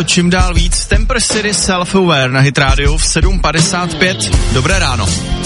Čím dál víc Temper City Self-Aware na Hit Radio v 7:55. Dobré ráno.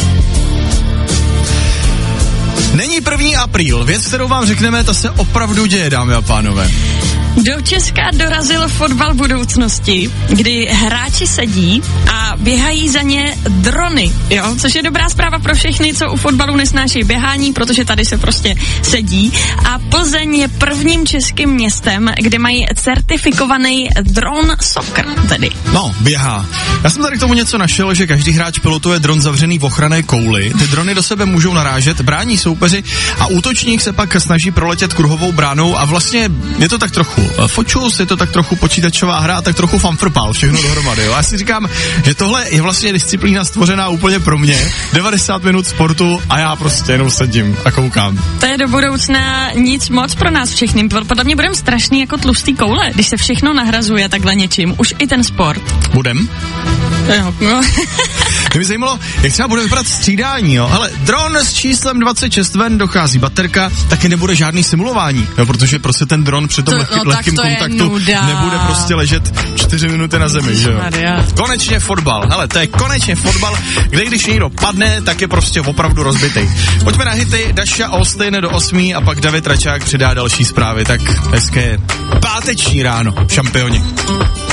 Není 1. apríl, věc, kterou vám řekneme, ta se opravdu děje, dámy a pánové. Do Česka dorazil fotbal budoucnosti, kdy hráči sedí a běhají za ně drony, jo? Což je dobrá zpráva pro všechny, co u fotbalu nesnáší běhání, protože tady se prostě sedí. A Plzeň je prvním českým městem, kde mají certifikovaný dron soccer tedy. No, běhá. Já jsem tady k tomu něco našel, že každý hráč pilotuje dron zavřený v ochranné kouli. Ty drony do sebe můžou narážet, brání soupeři a útočník se pak snaží proletět kruhovou bránou a vlastně je to tak trochu fočus, je to tak trochu počítačová hra a tak trochu fanfrpál, všechno dohromady. Jo. Já si říkám, že tohle je vlastně disciplína stvořená úplně pro mě. 90 minut sportu a já prostě jenom sedím a koukám. To je do budoucna nic moc pro nás všechny. Podle mě budeme strašný jako tlustý koule, když se všechno nahrazuje takhle něčím. Už i ten sport. Budem? Jo, no. Mě zajímalo, jak třeba bude vypadat střídání, jo. Hele, dron s číslem 26 ven, dochází baterka, taky nebude žádný simulování, jo, protože prostě ten dron při tom lehkým kontaktu nebude prostě ležet 4 minuty na zemi, že jo. Konečně fotbal, hele, to je konečně fotbal, kde když někdo padne, tak je prostě opravdu rozbitej. Pojďme na hity, Daša Olstejne do 8 a pak David Račák přidá další zprávy, tak hezké páteční ráno, šampioni.